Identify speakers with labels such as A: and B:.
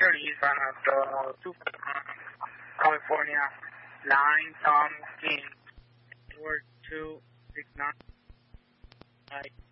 A: 30 eastbound of 2 California, 9 Tom King, Edward 269.